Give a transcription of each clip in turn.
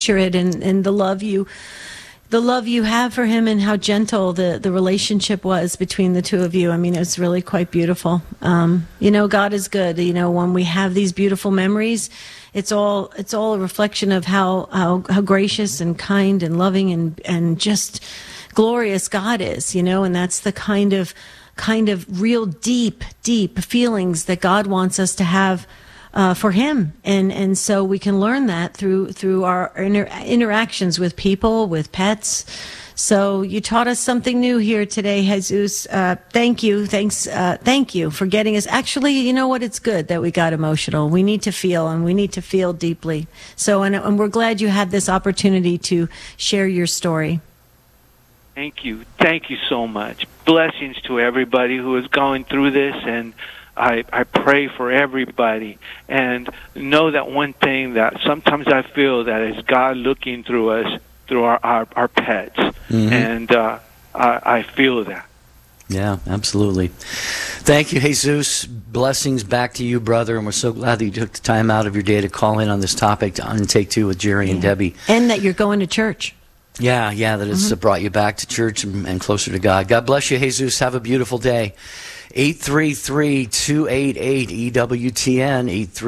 it, and the love you have for him, and how gentle the relationship was between the two of you. I mean, it's really quite beautiful. God is good. When we have these beautiful memories, it's all a reflection of how gracious and kind and loving and just glorious God is. And that's the kind of real deep feelings that God wants us to have for him, and so we can learn that through our interactions with people, with pets. So you taught us something new here today, Jesus. Thank you. Thank you for getting us. Actually, you know what? It's good that we got emotional. We need to feel, and we need to feel deeply. So, and we're glad you had this opportunity to share your story. Thank you so much. Blessings to everybody who is going through this, and I pray for everybody, and know that one thing that sometimes I feel that is God looking through us, through our pets, and I feel that. Yeah, absolutely. Thank you, Jesus. Blessings back to you, brother, and we're so glad that you took the time out of your day to call in on this topic on Take Two with Jerry and Debbie. And that you're going to church. Yeah, that it's brought you back to church and closer to God. God bless you, Jesus. Have a beautiful day. 833-288-EWTN,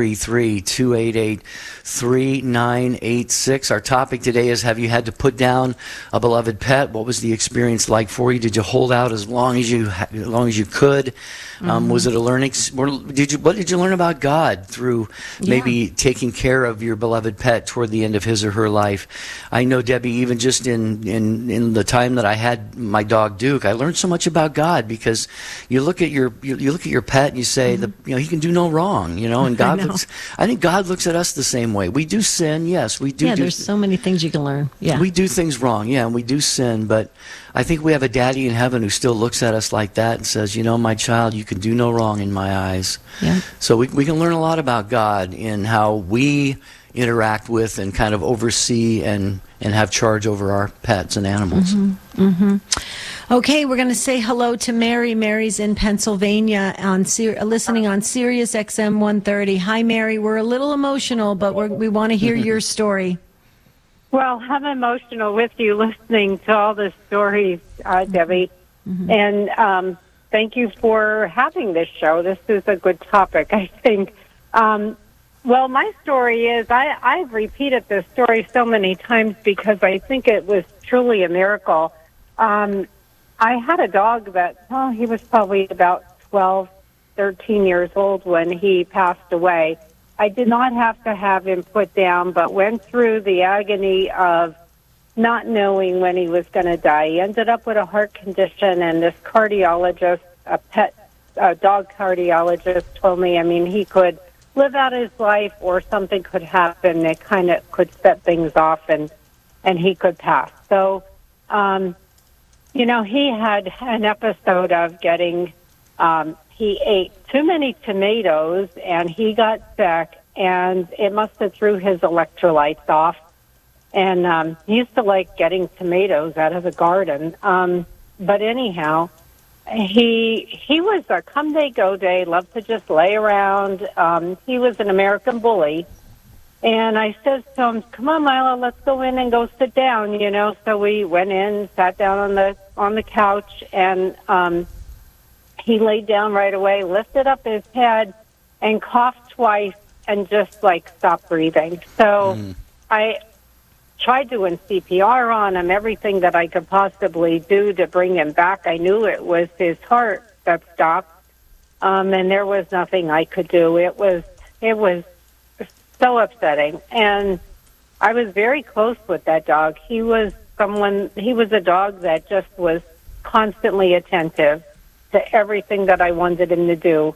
833-288-3986. Our topic today is, have you had to put down a beloved pet? What was the experience like for you? Did you hold out as long as you could? Was it a learning? What did you learn about God through maybe taking care of your beloved pet toward the end of his or her life? I know, Debbie, even just in the time that I had my dog Duke, I learned so much about God, because you look at your pet and you say he can do no wrong, and God I think God looks at us the same way. We do sin, yes, we do. Yeah, there's so many things you can learn. Yeah, we do things wrong, and we do sin, but I think we have a daddy in heaven who still looks at us like that and says, my child, you can do no wrong in my eyes. Yeah. So we can learn a lot about God in how we interact with and kind of oversee and have charge over our pets and animals. Okay, we're going to say hello to Mary. Mary's in Pennsylvania listening on Sirius XM 130. Hi, Mary. We're a little emotional, but we want to hear your story. Well, I'm emotional with you listening to all the stories, Debbie. And thank you for having this show. This is a good topic, I think. Well, my story is, I've repeated this story so many times because I think it was truly a miracle. I had a dog that, he was probably about 12, 13 years old when he passed away. I did not have to have him put down, but went through the agony of not knowing when he was going to die. He ended up with a heart condition, and this cardiologist, a dog cardiologist, told me, he could live out his life or something could happen that kind of could set things off and he could pass. So, he had an episode of he ate too many tomatoes and he got sick, and it must have threw his electrolytes off. And he used to like getting tomatoes out of the garden. But anyhow, he was a come day, go day, loved to just lay around. He was an American bully. And I said to him, come on, Milo, let's go in and go sit down, So we went in, sat down on the couch, and he laid down right away, lifted up his head, and coughed twice and just, stopped breathing. So I tried doing CPR on him, everything that I could possibly do to bring him back. I knew it was his heart that stopped, and there was nothing I could do. It was so upsetting. And I was very close with that dog. He was a dog that just was constantly attentive to everything that I wanted him to do.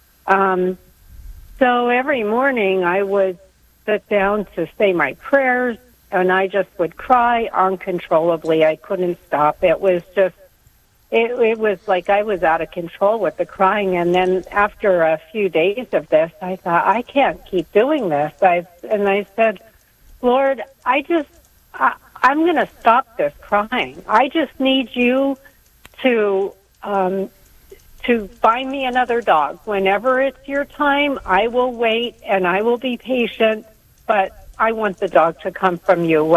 So every morning I would sit down to say my prayers, and I just would cry uncontrollably. I couldn't stop. It was just, it was like I was out of control with the crying. And then after a few days of this, I thought, I can't keep doing this. I said, Lord, I'm going to stop this crying. I just need you to find me another dog. Whenever it's your time, I will wait and I will be patient, but I want the dog to come from you.